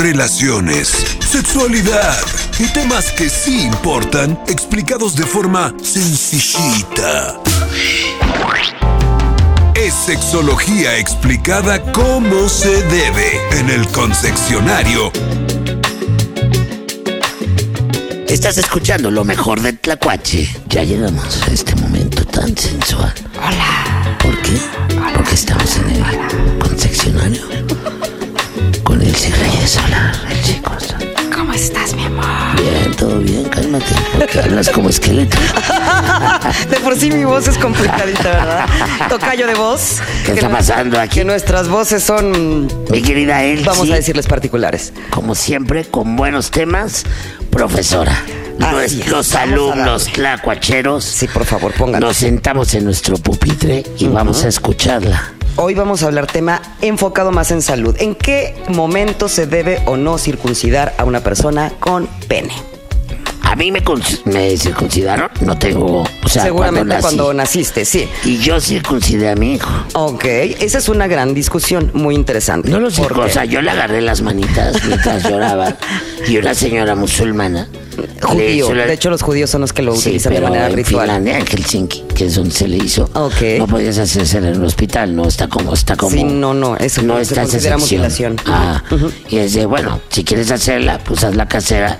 relaciones, sexualidad y temas que sí importan, explicados de forma sencillita. Es sexología explicada como se debe en el Consexionario. Estás escuchando lo mejor de Tlacuache. Ya llegamos a este momento tan sensual. Hola. ¿Por qué? Hola. Porque estamos en el Consexionario con el Reyes. Hola, el chico. ¿Cómo estás, mi amor? Bien, todo bien, cálmate, porque hablas como esqueleto. De por sí mi voz es complicadita, ¿verdad? Tocayo de voz. ¿Qué está pasando aquí? Que nuestras voces son, Mi querida Elsie, vamos a decirles, particulares. como siempre, con buenos temas, profesora. Así es, Los vamos a alumnos darle. tlacuacheros, Sí, por favor, pónganos. nos sentamos en nuestro pupitre y vamos a escucharla. Hoy vamos a hablar tema enfocado más en salud. ¿En qué momento se debe o no circuncidar a una persona con pene? A mí me circuncidaron, no tengo, o sea, Seguramente cuando nací. naciste, sí. Y yo circuncidé a mi hijo. Ok, esa es una gran discusión muy interesante. No lo sé, ¿Por o qué? sea, yo le agarré las manitas mientras lloraba y una señora musulmana. Judío, le hizo de hecho los judíos son los que lo Sí, utilizan de pero manera en ritual. Finlandia, en Helsinki, que es donde se le hizo. Ok. No podías hacerse en un hospital, no está como. Sí, no, eso no se está esa considera sección. mutilación. Y es de, bueno, si quieres hacerla, pues hazla casera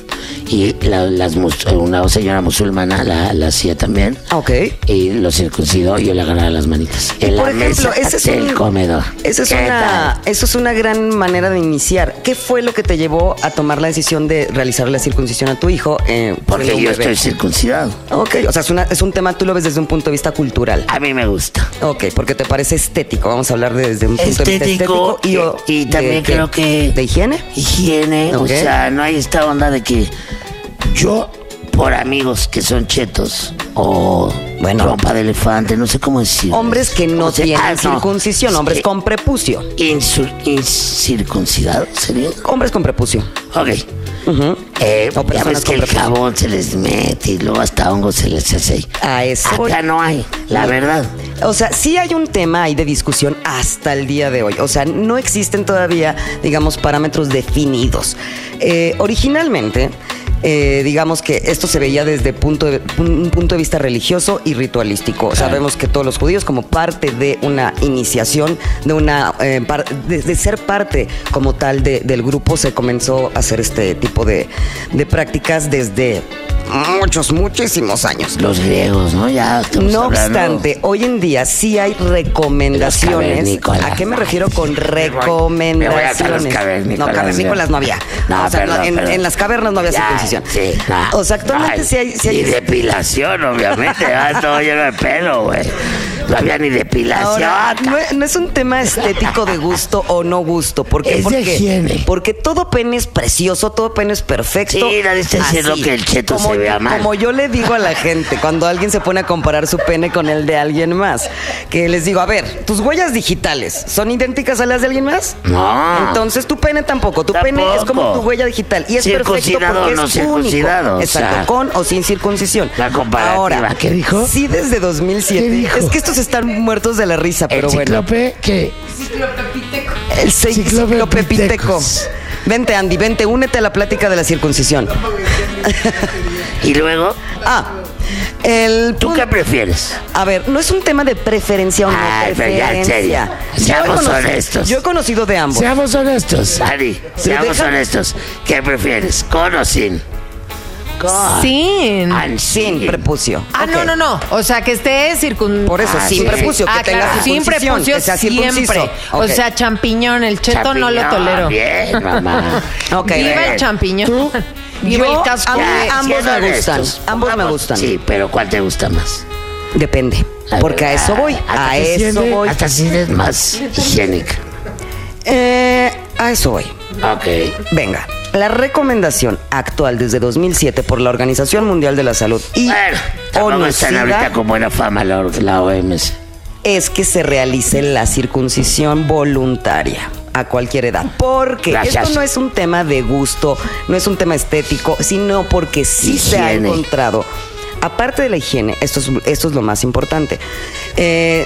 una señora musulmana la hacía también. Ok. Y lo circuncidó y yo le agarraba las manitas. Y En por la ejemplo, mesa ese es del comedor. Eso es, ¿Qué tal? eso es una gran manera de iniciar. ¿Qué fue lo que te llevó a tomar la decisión de realizar la circuncisión a tu hijo? Porque siendo un yo bebé? estoy circuncidado. Ok, o sea, es un tema, tú lo ves desde un punto de vista cultural. A mí me gusta. Ok, porque te parece estético. Vamos a hablar desde un punto de vista estético. Y también creo que... ¿De higiene? Higiene, Ok. o sea, no hay esta onda de que yo, por amigos que son chetos o Bueno. trompa de elefante, no sé cómo decir. Hombres que no tienen no. circuncisión, hombres Sí. con prepucio. Incircuncidados, ¿sería? Hombres con prepucio. Ok. O Ya personas ves que con el prepucio. jabón se les mete y luego hasta hongo se les hace. A eso voy. Acá no hay, la verdad. O sea, sí hay un tema ahí de discusión hasta el día de hoy. O sea, no existen todavía, digamos, parámetros definidos. Originalmente, digamos que esto se veía desde un punto de vista religioso y ritualístico. Sabemos que todos los judíos, como parte de una iniciación, de ser parte como tal del grupo, se comenzó a hacer este tipo de prácticas desde muchísimos años. Los griegos, ¿no? Ya estamos No hablando. obstante, hoy en día sí hay recomendaciones. cavernícolas. ¿A qué me refiero con Me voy a recomendaciones? los cavernícolas. No, cavernícolas no había. No, O sea, perdón, perdón. en las cavernas no había Ya, circuncisión. Sí, no. O sea, actualmente sí hay... Ni depilación, obviamente. Todo lleno de pelo, güey. No había ni depilación. Ahora, no es un tema estético de gusto o no gusto. ¿Por qué? Es de Porque, higiene. porque todo pene es precioso, todo pene es perfecto. Sí, nadie está diciendo Así, que el cheto como se vea mal. Como yo le digo a la gente, cuando alguien se pone a comparar su pene con el de alguien más, que les digo, a ver, tus huellas digitales, ¿son idénticas a las de alguien más? No. Entonces tu pene tampoco. Tu pene es como Tampoco. tu huella digital. Y es perfecto Circuncidado porque o no es circuncidado, único. o Exacto, sea, con o sin circuncisión. la comparativa. Ahora, ¿Qué dijo? Sí, desde 2007. ¿Qué dijo? Es que estos están muertos de la risa, pero bueno. ¿Enciclope qué? El Ciclopepitecos. ciclopepiteco. Vente, Andy, vente, únete a la plática de la circuncisión. Y luego, ¿tú qué prefieres? A ver, no es un tema de preferencia o no Ay, pero ya, en preferencia. serio. Seamos honestos. Yo he conocido de ambos. Seamos honestos, Ari. Seamos deja- honestos. ¿Qué prefieres? ¿Con o sin? Con. Sin. Sin prepucio. Ok. No. O sea, que esté Por eso, sin sí. prepucio, que tenga claro. Sin circuncisión, prepucio que sea circunciso. siempre. Ok. O sea, champiñón. El cheto no lo Champiñón, tolero. Bien, mamá. Ok. Viva Bien. el champiñón. Viva Yo el casco. a mí de- ambos siendo me gustan. honestos, Ambos me vamos. gustan. Sí, pero ¿cuál te gusta más? Depende. La Porque a verdad, eso voy. hasta A te eso sientes- voy. Hasta si eres más higiénica. A eso voy. Ok. Venga. La recomendación actual desde 2007 por la Organización Mundial de la Salud y Bueno, tampoco están ONUCIDA ahorita con buena fama la OMS. es que se realice la circuncisión voluntaria a cualquier edad. Porque Gracias. esto no es un tema de gusto, no es un tema estético, sino porque sí se ha Higiene. encontrado. Aparte de la higiene, esto es lo más importante.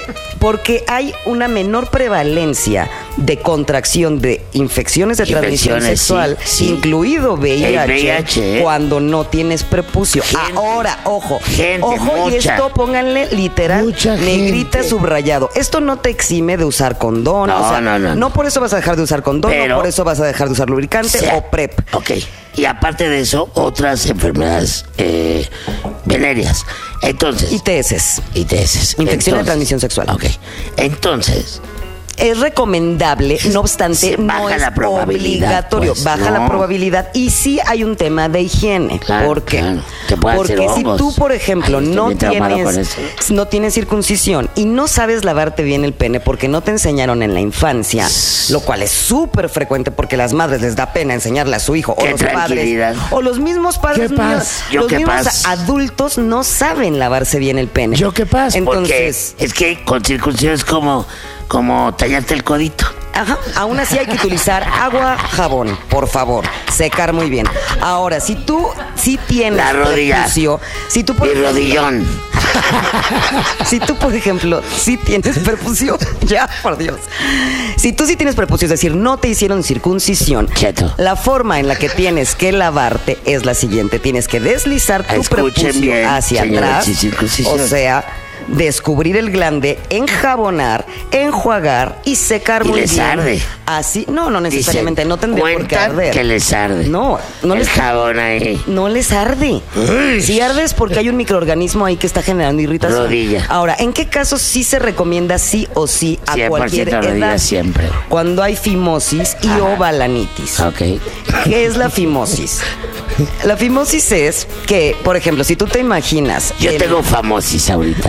Porque hay una menor prevalencia de contracción de infecciones de transmisión sexual, sí. incluido VIH, El VIH, cuando no tienes prepucio. Ahora, ojo, y esto pónganle literal, Mucha negrita, gente. subrayado. Esto no te exime de usar condón. No por eso vas a dejar de usar condón, no por eso vas a dejar de usar lubricante o PrEP. Ok. Y aparte de eso, otras enfermedades venéreas. Entonces. ITS. Infección de transmisión sexual. Ok. Entonces. Es recomendable, no obstante, no es obligatorio. Pues, baja la probabilidad. Y sí hay un tema de higiene. Claro, ¿Por qué? claro. Te puede hacer Porque si hongos. tú, por ejemplo, Ay, no tienes circuncisión y no sabes lavarte bien el pene porque no te enseñaron en la infancia, lo cual es súper frecuente porque las madres les da pena enseñarle a su hijo o los padres o los mismos padres los mismos adultos no saben lavarse bien el pene. ¿Qué pasa? Entonces, porque es que con circuncisión es como tallarte el codito. Ajá, aún así hay que utilizar agua, jabón, por favor, secar muy bien. Ahora, si tú tienes la rodilla, prepucio, rodillón. Si tú, por ejemplo, sí tienes prepucio, ya, por Dios. Si tú sí tienes prepucio, es decir, no te hicieron circuncisión, Cheto. La forma en la que tienes que lavarte es la siguiente. Tienes que deslizar tu prepucio bien, hacia atrás, o sea, descubrir el glande, enjabonar, enjuagar y secar muy bien. ¿Y les arde? Así, no necesariamente, no tendría por qué arder. Que les arde. No les jabón ahí. No les arde. Si arde es porque hay un microorganismo ahí que está generando irritación. Rodilla. Ahora, ¿en qué casos sí se recomienda sí o sí a cualquier edad? Rodilla siempre. Cuando hay fimosis y o balanitis. Ok. ¿Qué es la fimosis? La fimosis es que, por ejemplo, si tú te imaginas... Yo tengo famosis ahorita.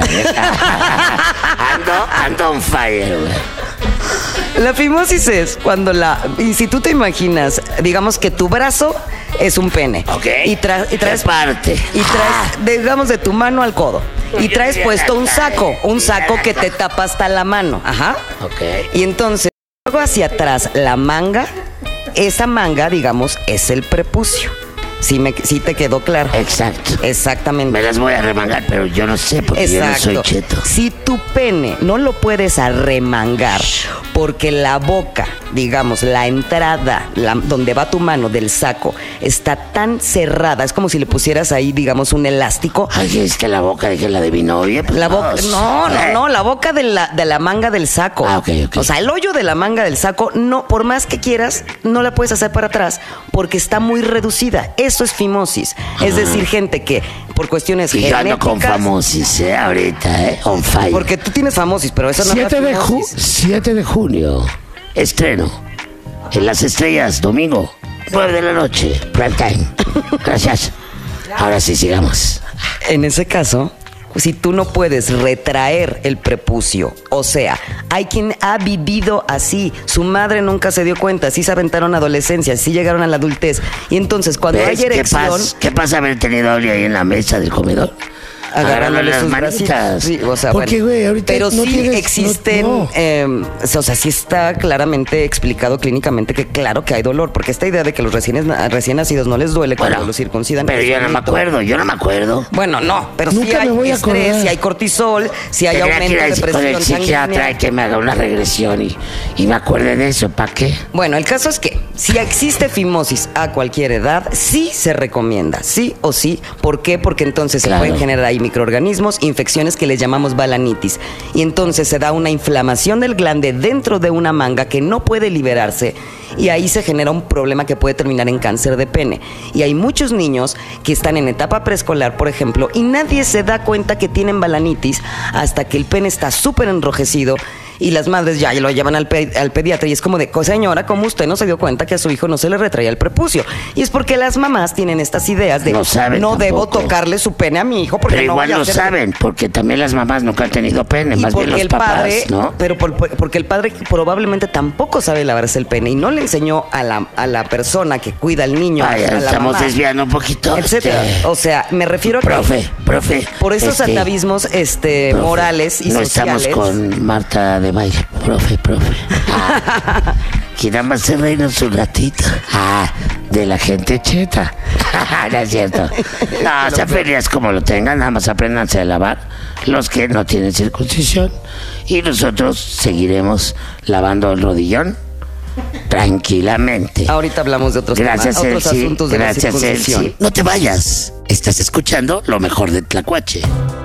Ando on fire, güey. La fimosis es cuando y si tú te imaginas, digamos que tu brazo es un pene. Ok. Y traes parte. Y traes, digamos, de tu mano al codo. Y traes puesto un saco que te tapa hasta la mano. Ajá. Ok. Y entonces, luego hacia atrás, la manga, esa manga, digamos, es el prepucio. Sí te quedó claro. Exacto. Exactamente. Me las voy a remangar, pero yo no sé porque yo no soy cheto. Si tu pene no lo puedes arremangar porque la boca, digamos, la entrada, donde va tu mano del saco, está tan cerrada, es como si le pusieras ahí, digamos, un elástico. Ay, es que la boca de la de mi novia. Pues la boca, no, la boca de la manga del saco. Ah, ok. O sea, el hoyo de la manga del saco, no, por más que quieras, no la puedes hacer para atrás porque está muy reducida. Eso es fimosis. Es decir, gente que por cuestiones genéticas... Yo ando con famosis, ahorita, on fire. Porque tú tienes famosis, pero eso no es fimosis. 7 de junio, estreno en Las Estrellas, domingo, 9 de la noche, prime time. Gracias. Ahora sí, sigamos. En ese caso, si tú no puedes retraer el prepucio, o sea, hay quien ha vivido así, su madre nunca se dio cuenta, sí se aventaron a adolescencia, sí llegaron a la adultez, y entonces cuando hay erección... ¿Qué pasa haber tenido a Oli ahí en la mesa del comedor? Agarrándole las sus manitas. bracitos. Sí, o sea, porque, güey, ahorita pero no sí tienes, existen, o sea, sí está claramente explicado clínicamente que claro que hay dolor, porque esta idea de que los recién nacidos no les duele cuando los circuncidan. Pero yo no me acuerdo. Bueno, no, pero nunca sí hay me voy a estrés, acordar. si hay cortisol, si hay Tendría aumento que de ir con presión el psiquiatra sanguínea. y que me haga una regresión y me acuerde de eso, ¿para qué? Bueno, el caso es que si existe fimosis a cualquier edad, sí se recomienda, sí o sí. ¿Por qué? Porque entonces se pueden generar ahí microorganismos, infecciones que les llamamos balanitis. Y entonces se da una inflamación del glande dentro de una manga que no puede liberarse. Y ahí se genera un problema que puede terminar en cáncer de pene. Y hay muchos niños que están en etapa preescolar, por ejemplo, y nadie se da cuenta que tienen balanitis hasta que el pene está súper enrojecido y las madres ya lo llevan al pediatra y es como de, señora, ¿cómo usted no se dio cuenta que a su hijo no se le retraía el prepucio? Y es porque las mamás tienen estas ideas de no debo tocarle su pene a mi hijo porque pero igual no saben, porque también las mamás nunca han tenido pene, más bien los papás, ¿no? Pero porque el padre probablemente tampoco sabe lavarse el pene y no le enseñó a la persona que cuida al niño, a la estamos mamá, desviando un poquito, etcétera. O sea, me refiero a que profe, por esos atavismos morales y no sociales. Estamos con Marta de Baile, profe. Que nada más se reinos un ratito. De la gente cheta. No es cierto. No, se feliz como lo tengan, nada más apréndanse a lavar. los que no tienen circuncisión. Y nosotros seguiremos lavando el rodillón tranquilamente. Ahorita hablamos de otros Gracias, temas, otros Elsie. asuntos de Gracias, la circuncisión. Elsie. No te vayas. Estás escuchando lo mejor de Tlacuache.